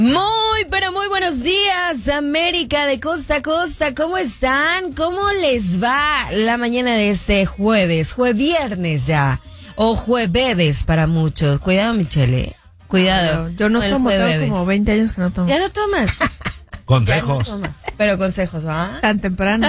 Muy, pero muy buenos días, América de costa a costa. ¿Cómo están? ¿Cómo les va la mañana de este jueves? Viernes ya. O jueves para muchos. Cuidado, Michele. Cuidado. Yo no tomo, tengo como 20 años que no tomo. ¿Ya no tomas? Consejos. Ya no tomas. Pero consejos, ¿va? Tan temprano.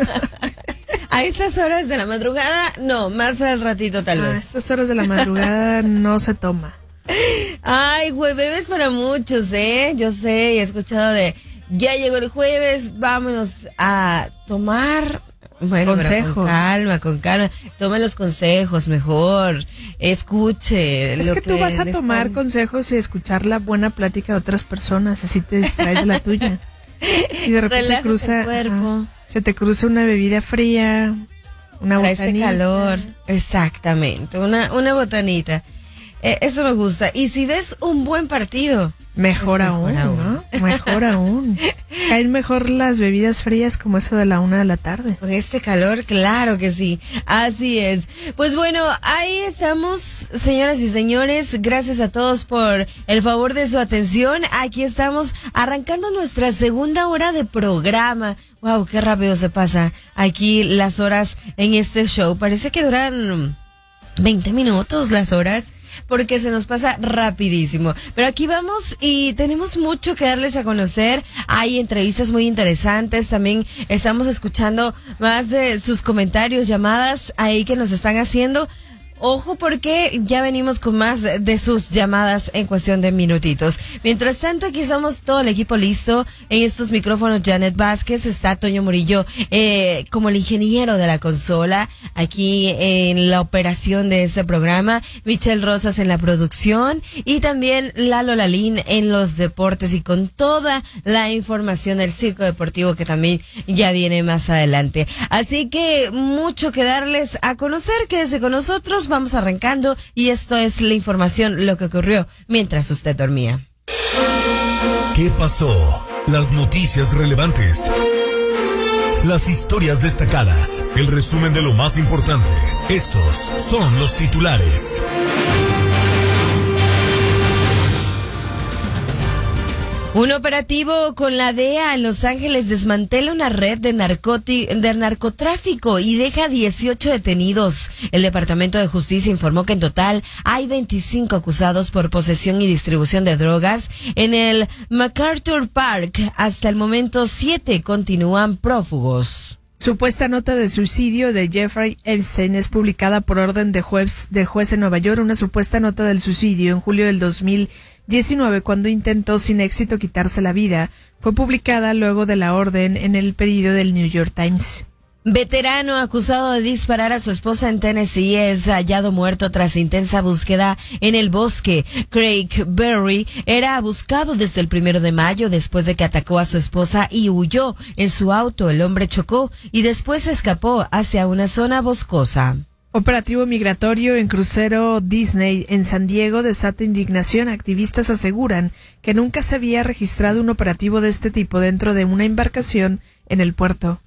A estas horas de la madrugada, no, más al ratito tal vez. A estas horas de la madrugada no se toma. Ay, jueves para muchos, yo sé, he escuchado de, ya llegó el jueves, vámonos a tomar, bueno, consejos. Con calma, tome los consejos mejor, escuche. Es que tú vas a tomar consejos y escuchar la buena plática de otras personas, así te distraes de la tuya. Y de repente se te cruza una bebida fría, una botanita. Este calor, exactamente, una botanita. Eso me gusta. Y si ves un buen partido, mejor aún, ¿no? Mejor aún. Caen mejor las bebidas frías como eso de la 1 de la tarde. Con este calor, claro que sí. Así es. Pues bueno, ahí estamos, señoras y señores. Gracias a todos por el favor de su atención. Aquí estamos arrancando nuestra segunda hora de programa. Wow, qué rápido se pasa aquí las horas en este show. Parece que duran 20 minutos las horas, porque se nos pasa rapidísimo. Pero aquí vamos y tenemos mucho que darles a conocer. Hay entrevistas muy interesantes. También estamos escuchando más de sus comentarios, llamadas ahí que nos están haciendo. Ojo, porque ya venimos con más de sus llamadas en cuestión de minutitos. Mientras tanto, aquí estamos todo el equipo listo. En estos micrófonos, Janet Vázquez, está Toño Murillo como el ingeniero de la consola, aquí en la operación de este programa, Michelle Rosas en la producción y también Lalo Lalín en los deportes y con toda la información del circo deportivo que también ya viene más adelante. Así que mucho que darles a conocer. Quédese con nosotros. Vamos arrancando y esto es la información, lo que ocurrió mientras usted dormía. ¿Qué pasó? Las noticias relevantes. Las historias destacadas. El resumen de lo más importante. Estos son los titulares. Un operativo con la DEA en Los Ángeles desmantela una red de narcotráfico y deja 18 detenidos. El Departamento de Justicia informó que en total hay 25 acusados por posesión y distribución de drogas en el MacArthur Park. Hasta el momento, 7 continúan prófugos. Supuesta nota de suicidio de Jeffrey Epstein es publicada por orden de juez en Nueva York. Una supuesta nota del suicidio en julio del 2019, cuando intentó sin éxito quitarse la vida, fue publicada luego de la orden en el pedido del New York Times. Veterano acusado de disparar a su esposa en Tennessee es hallado muerto tras intensa búsqueda en el bosque. Craig Berry era buscado desde el 1 de mayo después de que atacó a su esposa y huyó en su auto. El hombre chocó y después escapó hacia una zona boscosa. Operativo migratorio en crucero Disney en San Diego desata indignación. Activistas aseguran que nunca se había registrado un operativo de este tipo dentro de una embarcación en el puerto.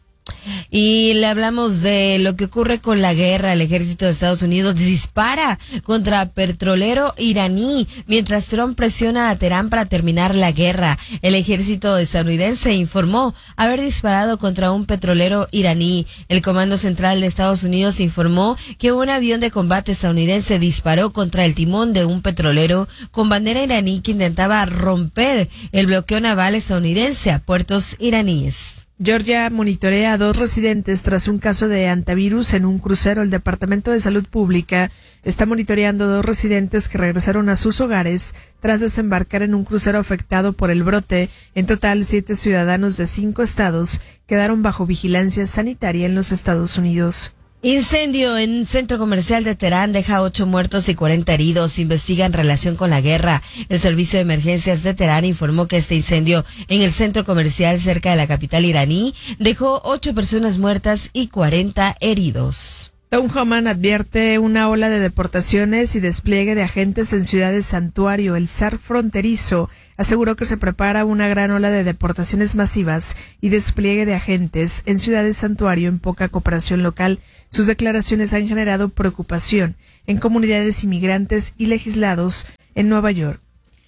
Y le hablamos de lo que ocurre con la guerra. El ejército de Estados Unidos dispara contra petrolero iraní mientras Trump presiona a Teherán para terminar la guerra. El ejército estadounidense informó haber disparado contra un petrolero iraní. El Comando Central de Estados Unidos informó que un avión de combate estadounidense disparó contra el timón de un petrolero con bandera iraní que intentaba romper el bloqueo naval estadounidense a puertos iraníes. Georgia monitorea a 2 residentes tras un caso de antivirus en un crucero. El Departamento de Salud Pública está monitoreando 2 residentes que regresaron a sus hogares tras desembarcar en un crucero afectado por el brote. En total, 7 ciudadanos de 5 estados quedaron bajo vigilancia sanitaria en los Estados Unidos. Incendio en un centro comercial de Teherán deja 8 muertos y 40 heridos. Investiga en relación con la guerra. El servicio de emergencias de Teherán informó que este incendio en el centro comercial cerca de la capital iraní dejó 8 personas muertas y 40 heridos. Tom Homan advierte una ola de deportaciones y despliegue de agentes en ciudades santuario. El zar fronterizo aseguró que se prepara una gran ola de deportaciones masivas y despliegue de agentes en ciudades santuario en poca cooperación local. Sus declaraciones han generado preocupación en comunidades inmigrantes y legislados en Nueva York.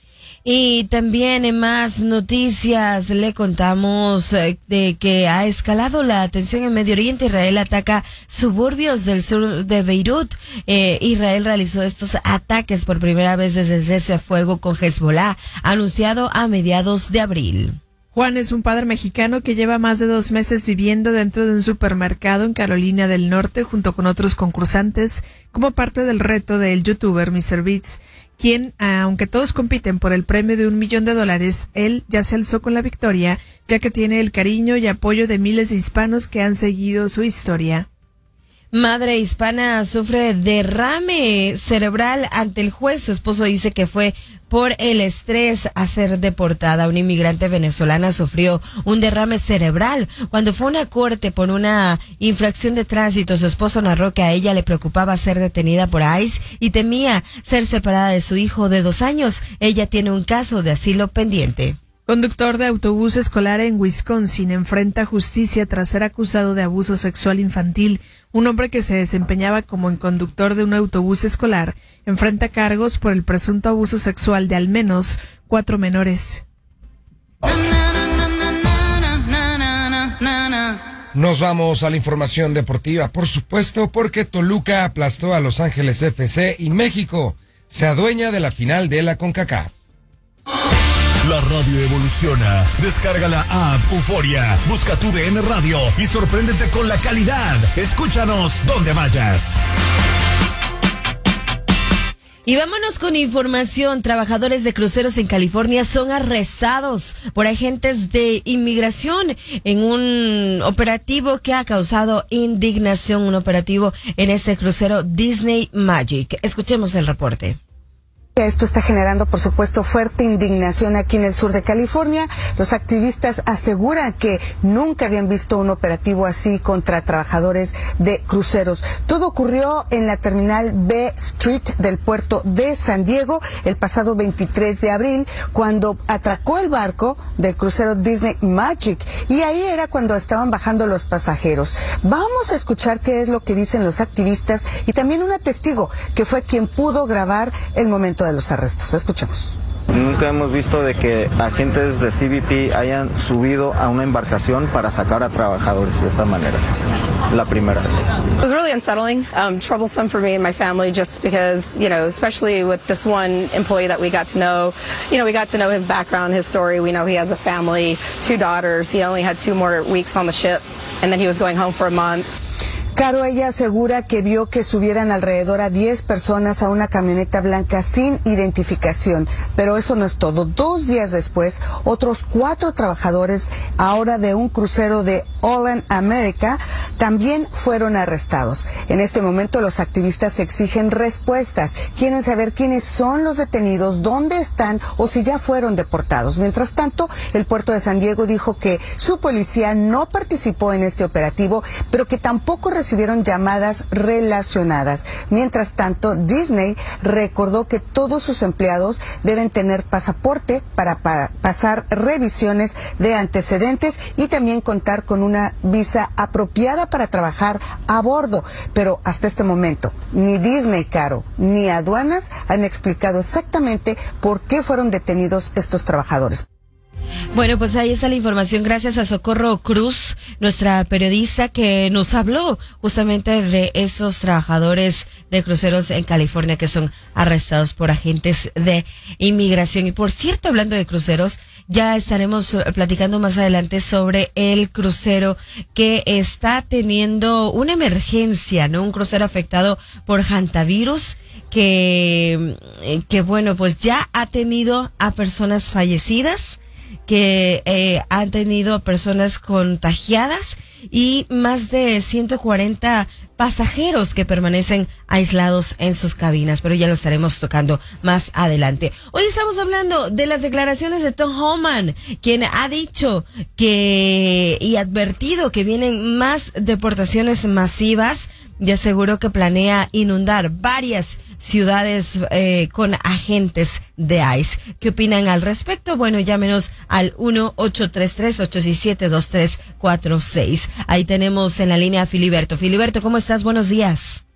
Y también en más noticias le contamos de que ha escalado la tensión en Medio Oriente. Israel ataca suburbios del sur de Beirut. Israel realizó estos ataques por primera vez desde el cese a fuego con Hezbollah, anunciado a mediados de abril. Juan es un padre mexicano que lleva más de 2 meses viviendo dentro de un supermercado en Carolina del Norte junto con otros concursantes como parte del reto del youtuber MrBeast, quien, aunque todos compiten por el premio de $1 millón, él ya se alzó con la victoria, ya que tiene el cariño y apoyo de miles de hispanos que han seguido su historia. Madre hispana sufre derrame cerebral ante el juez. Su esposo dice que fue por el estrés a ser deportada. Una inmigrante venezolana sufrió un derrame cerebral cuando fue a una corte por una infracción de tránsito. Su esposo narró que a ella le preocupaba ser detenida por ICE y temía ser separada de su hijo de 2 años. Ella tiene un caso de asilo pendiente. Conductor de autobús escolar en Wisconsin enfrenta justicia tras ser acusado de abuso sexual infantil. Un hombre que se desempeñaba como conductor de un autobús escolar enfrenta cargos por el presunto abuso sexual de al menos 4 menores. Nos vamos a la información deportiva, por supuesto, porque Toluca aplastó a Los Ángeles FC y México se adueña de la final de la CONCACAF. La radio evoluciona. Descarga la app Euforia. Busca tu DN Radio y sorpréndete con la calidad. Escúchanos donde vayas. Y vámonos con información. Trabajadores de cruceros en California son arrestados por agentes de inmigración en un operativo que ha causado indignación, un operativo en este crucero Disney Magic. Escuchemos el reporte. Esto está generando, por supuesto, fuerte indignación aquí en el sur de California. Los activistas aseguran que nunca habían visto un operativo así contra trabajadores de cruceros. Todo ocurrió en la terminal B Street del puerto de San Diego el pasado 23 de abril, cuando atracó el barco del crucero Disney Magic. Y ahí era cuando estaban bajando los pasajeros. Vamos a escuchar qué es lo que dicen los activistas y también una testigo que fue quien pudo grabar el momento de los arrestos. Escuchemos. Nunca hemos visto de que agentes de CBP hayan subido a una embarcación para sacar a trabajadores de esta manera. La primera vez. It was really unsettling, troublesome for me and my family, just because, especially with this one employee that we got to know, we got to know his background, his story. We know he has a family, 2 daughters. He only had 2 more weeks on the ship, and then he was going home for a month. Caro, ella asegura que vio que subieran alrededor a 10 personas a una camioneta blanca sin identificación. Pero eso no es todo. 2 días después, otros 4 trabajadores, ahora de un crucero de All America, también fueron arrestados. En este momento, los activistas exigen respuestas. Quieren saber quiénes son los detenidos, dónde están o si ya fueron deportados. Mientras tanto, el puerto de San Diego dijo que su policía no participó en este operativo, pero que tampoco recibieron llamadas relacionadas. Mientras tanto, Disney recordó que todos sus empleados deben tener pasaporte para pasar revisiones de antecedentes y también contar con una visa apropiada para trabajar a bordo. Pero hasta este momento, ni Disney, Caro, ni aduanas han explicado exactamente por qué fueron detenidos estos trabajadores. Bueno, pues ahí está la información. Gracias a Socorro Cruz, nuestra periodista, que nos habló justamente de esos trabajadores de cruceros en California que son arrestados por agentes de inmigración. Y por cierto, hablando de cruceros, ya estaremos platicando más adelante sobre el crucero que está teniendo una emergencia, ¿no? Un crucero afectado por hantavirus que bueno, pues ya ha tenido a personas fallecidas, que han tenido personas contagiadas y más de 140 pasajeros que permanecen aislados en sus cabinas, pero ya lo estaremos tocando más adelante. Hoy estamos hablando de las declaraciones de Tom Homan, quien ha dicho y advertido que vienen más deportaciones masivas y aseguró que planea inundar varias ciudades con agentes de ICE. ¿Qué opinan al respecto? Bueno, llámenos al 1-833-867-2346. Ahí tenemos en la línea a Filiberto. Filiberto, ¿cómo estás? Buenos días.